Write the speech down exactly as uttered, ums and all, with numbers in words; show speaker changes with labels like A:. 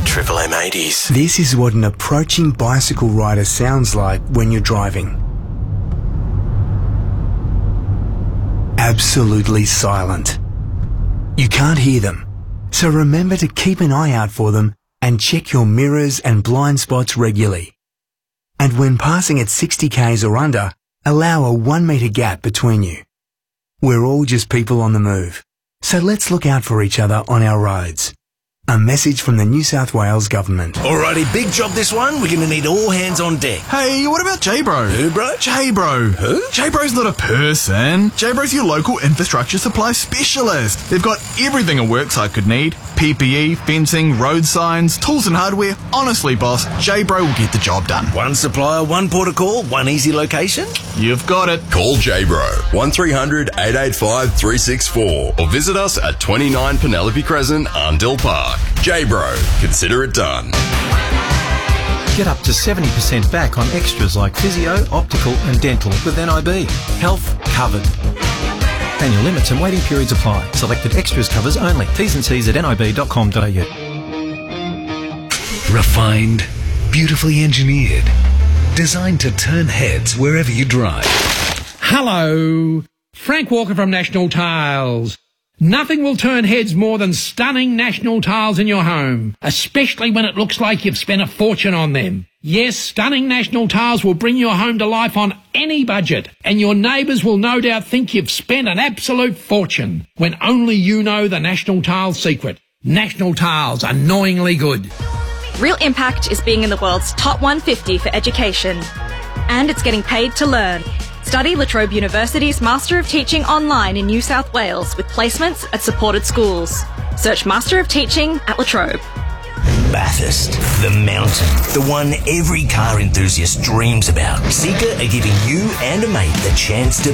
A: Triple M eighties.
B: This is what an approaching bicycle rider sounds like when you're driving. Absolutely silent. You can't hear them, so remember to keep an eye out for them and check your mirrors and blind spots regularly. And when passing at sixty kays or under, allow a one metre gap between you. We're all just people on the move, so let's look out for each other on our roads. A message from the New South Wales Government.
A: Alrighty, big job this one. We're going to need all hands on deck.
C: Hey, what about J-Bro?
A: Who, bro?
C: J-Bro.
A: Who?
C: J-Bro's not a person. J-Bro's your local infrastructure supply specialist. They've got everything a worksite could need. P P E, fencing, road signs, tools and hardware. Honestly, boss, J-Bro will get the job done.
A: One supplier, one port of call, one easy location.
C: You've got it.
D: Call J-Bro, one three hundred, eight eight five, three six four or visit us at twenty-nine Penelope Crescent, Arndell Park. J-Bro, consider it done.
E: Get up to seventy percent back on extras like physio, optical and dental with N I B. Health covered. Annual limits and waiting periods apply. Selected extras covers only. T's and C's at nib dot com dot a u.
F: Refined, beautifully engineered, designed to turn heads wherever you drive.
G: Hello, Frank Walker from National Tiles. Nothing will turn heads more than stunning National Tiles in your home, especially when it looks like you've spent a fortune on them. Yes, stunning National Tiles will bring your home to life on any budget, and your neighbours will no doubt think you've spent an absolute fortune, when only you know the National Tiles secret. National Tiles, annoyingly good.
H: Real Impact is being in the world's top one hundred fifty for education, and it's getting paid to learn. Study La Trobe University's Master of Teaching online in New South Wales with placements at supported schools. Search Master of Teaching at La Trobe.
A: Bathurst, the mountain, the one every car enthusiast dreams about. Seeker are giving you and a mate the chance to